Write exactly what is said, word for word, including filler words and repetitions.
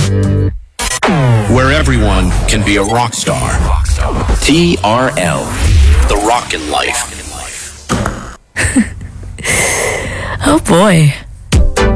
Where everyone can be a rock star. T R L, The Rockin' Life. Oh boy.